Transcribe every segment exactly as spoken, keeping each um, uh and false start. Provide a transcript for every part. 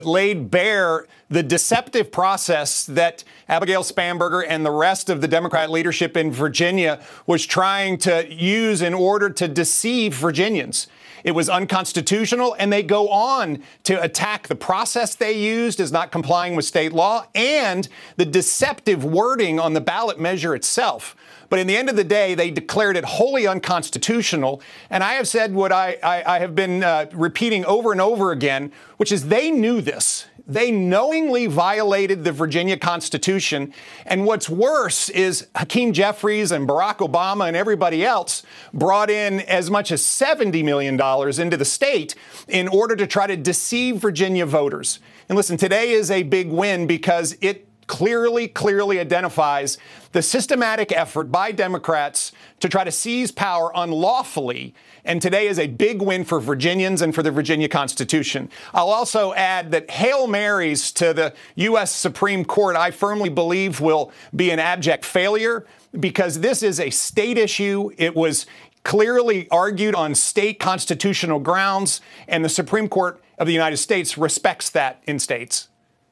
laid bare the deceptive process that Abigail Spanberger and the rest of the Democrat leadership in Virginia was trying to use in order to deceive Virginians. It was unconstitutional, and they go on to attack the process they used as not complying with state law and the deceptive wording on the ballot measure itself. But in the end of the day, they declared it wholly unconstitutional. And I have said what I, I, I have been uh, repeating over and over again, which is they knew this. They knowingly violated the Virginia Constitution. And what's worse is Hakeem Jeffries and Barack Obama and everybody else brought in as much as seventy million dollars into the state in order to try to deceive Virginia voters. And listen, today is a big win because it clearly, clearly identifies the systematic effort by Democrats to try to seize power unlawfully. And today is a big win for Virginians and for the Virginia Constitution. I'll also add that Hail Marys to the U S Supreme Court, I firmly believe, will be an abject failure because this is a state issue. It was clearly argued on state constitutional grounds, and the Supreme Court of the United States respects that in states.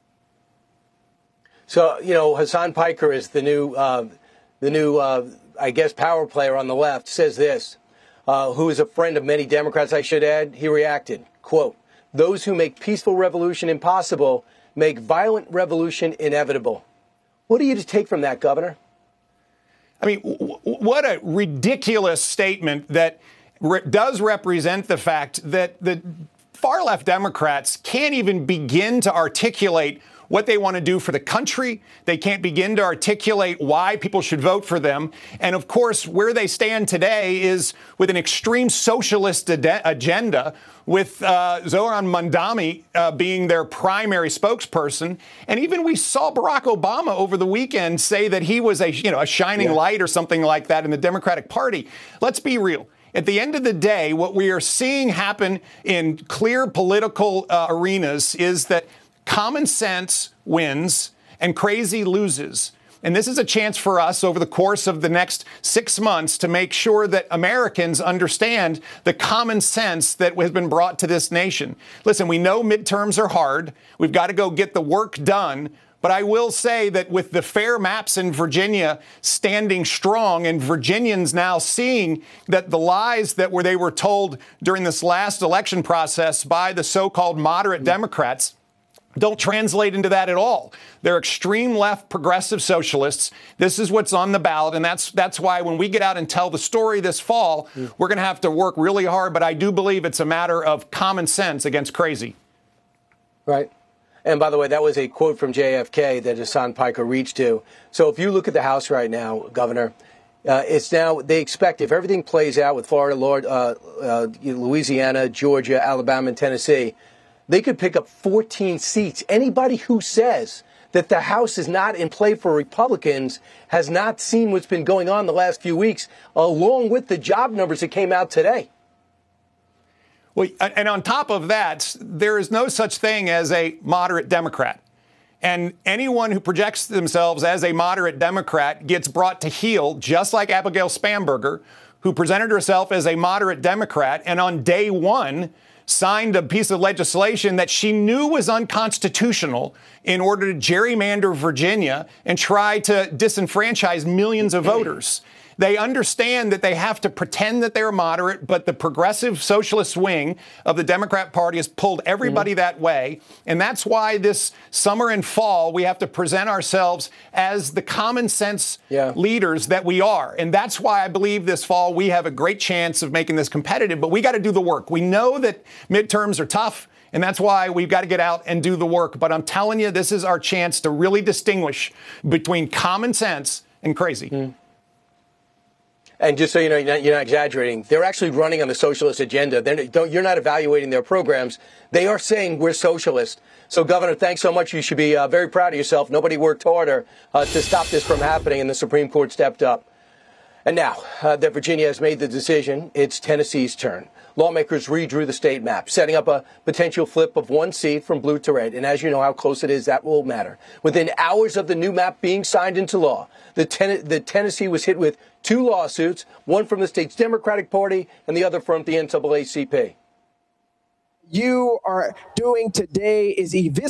So, you know, Hasan Piker is the new, uh, the new, uh, I guess, power player on the left, says this, uh, who is a friend of many Democrats, I should add. He reacted, quote, "Those who make peaceful revolution impossible make violent revolution inevitable." What do you take from that, Governor? I mean, w- what a ridiculous statement that re- does represent the fact that the far left Democrats can't even begin to articulate what they want to do for the country. They can't begin to articulate why people should vote for them. And of course, where they stand today is with an extreme socialist ad- agenda, with uh, Zohran Mamdani uh, being their primary spokesperson. And even we saw Barack Obama over the weekend say that he was a, you know, a shining yeah. light or something like that in the Democratic Party. Let's be real. At the end of the day, what we are seeing happen in clear political uh, arenas is that common sense wins and crazy loses. And this is a chance for us over the course of the next six months to make sure that Americans understand the common sense that has been brought to this nation. Listen, we know midterms are hard. We've got to go get the work done. But I will say that with the fair maps in Virginia standing strong and Virginians now seeing that the lies that were they were told during this last election process by the so-called moderate Democrats don't translate into that at all. They're extreme left progressive socialists. This is what's on the ballot. And that's that's why when we get out and tell the story this fall, mm. we're going to have to work really hard. But I do believe it's a matter of common sense against crazy. Right. And by the way, that was a quote from J F K that Hasan Piker reached to. So if you look at the House right now, Governor, uh, it's now they expect if everything plays out with Florida, Lord, uh, uh, Louisiana, Georgia, Alabama, and Tennessee, they could pick up fourteen seats. Anybody who says that the House is not in play for Republicans has not seen what's been going on the last few weeks, along with the job numbers that came out today. Well, and on top of that, there is no such thing as a moderate Democrat. And anyone who projects themselves as a moderate Democrat gets brought to heel, just like Abigail Spanberger, who presented herself as a moderate Democrat and on day one signed a piece of legislation that she knew was unconstitutional in order to gerrymander Virginia and try to disenfranchise millions of voters. They understand that they have to pretend that they're moderate, but the progressive socialist wing of the Democrat Party has pulled everybody mm-hmm. that way. And that's why this summer and fall, we have to present ourselves as the common sense yeah. leaders that we are. And that's why I believe this fall we have a great chance of making this competitive. But we got to do the work. We know that midterms are tough. And that's why we've got to get out and do the work. But I'm telling you, this is our chance to really distinguish between common sense and crazy. Mm. And just so you know, you're not, you're not exaggerating. They're actually running on the socialist agenda. They're, don't, you're not evaluating their programs. They are saying we're socialist. So, Governor, thanks so much. You should be uh, very proud of yourself. Nobody worked harder uh, to stop this from happening, and the Supreme Court stepped up. And now uh, that Virginia has made the decision, it's Tennessee's turn. Lawmakers redrew the state map, setting up a potential flip of one seat from blue to red. And as you know how close it is, that will matter. Within hours of the new map being signed into law, the, ten- the Tennessee was hit with two lawsuits, one from the state's Democratic Party and the other from the N double A C P. you are doing today is eviscerating